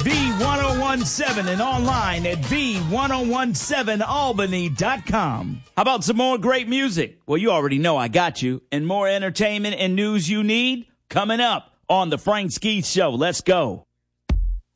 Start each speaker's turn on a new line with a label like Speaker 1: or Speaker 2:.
Speaker 1: V1017 and online at V1017Albany.com. How about some more great music? Well, you already know I got you. And more entertainment and news you need coming up on The Frank Ski Show. Let's go.